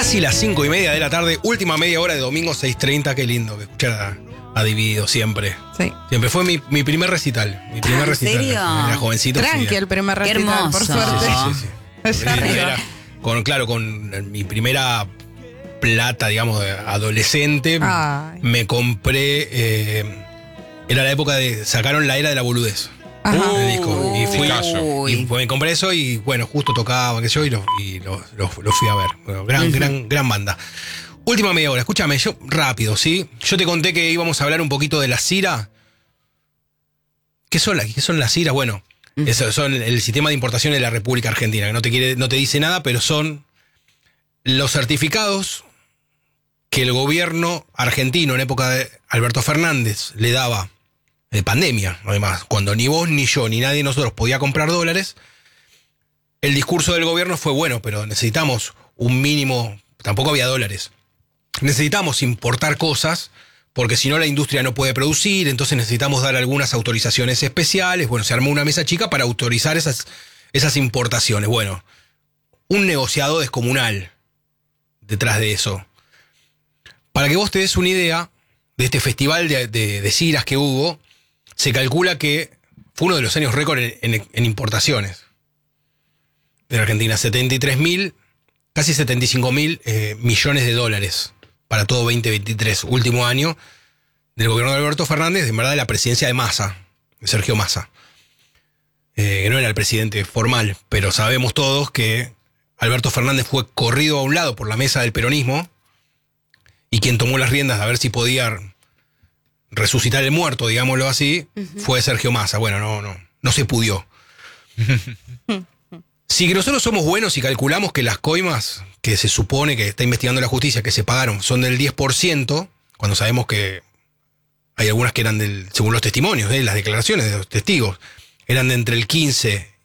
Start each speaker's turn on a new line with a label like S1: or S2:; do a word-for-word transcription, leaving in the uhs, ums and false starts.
S1: Casi las cinco y media de la tarde, última media hora de domingo seis treinta. Qué lindo que escuchar a, a Dividido siempre.
S2: Sí.
S1: Siempre fue mi, mi primer recital. Mi primer
S3: Ah, ¿en
S1: recital.
S3: serio?
S1: Era jovencito.
S2: Tranqui
S1: sí,
S2: el primer
S3: Qué
S2: recital,
S3: hermoso.
S2: por suerte.
S1: Sí, sí, sí, sí.
S2: Allá
S1: Mi
S2: arriba.
S1: primera- con, claro, con mi primera plata, digamos, de adolescente,
S2: Ay.
S1: me compré. eh, era la época de. Sacaron La Era de la Boludez.
S2: Ajá.
S1: El disco. Y fui.
S3: Uy.
S1: Y pues me compré eso y bueno, justo tocaba, qué sé yo, y lo, y lo, lo- lo fui a ver. Bueno, gran,
S3: Ujú.
S1: gran, gran banda. Última media hora, escúchame, yo rápido, ¿sí? Yo te conté que íbamos a hablar un poquito de la CIRA. ¿Qué son, la, qué son las CIRA? Bueno,
S3: Ujú.
S1: eso son el sistema de importación de la República Argentina, que no te quiere, no te dice nada, pero son los certificados que el gobierno argentino en época de Alberto Fernández le daba de pandemia, además, cuando ni vos, ni yo, ni nadie de nosotros podía comprar dólares. El discurso del gobierno fue bueno, pero necesitamos un mínimo, tampoco había dólares. Necesitamos importar cosas, porque si no la industria no puede producir, entonces necesitamos dar algunas autorizaciones especiales. Bueno, se armó una mesa chica para autorizar esas, esas importaciones. Bueno, un negociado descomunal detrás de eso. Para que vos te des una idea de este festival de, de, de ciras que hubo, se calcula que fue uno de los años récord en, en, en importaciones de Argentina. setenta y tres mil, casi setenta y cinco mil eh, millones de dólares para todo veinte veintitrés, último año del gobierno de Alberto Fernández, en verdad de la presidencia de Massa, de Sergio Massa. Eh, que no era el presidente formal, pero sabemos todos que Alberto Fernández fue corrido a un lado por la mesa del peronismo y quien tomó las riendas de a ver si podía resucitar el muerto, digámoslo así, uh-huh. fue Sergio Massa. Bueno, no, no, no se pudió. Si nosotros somos buenos y calculamos que las coimas que se supone que está investigando la justicia que se pagaron son del diez por ciento, cuando sabemos que hay algunas que eran del, según los testimonios, ¿eh? Las declaraciones de los testigos, eran de entre el quince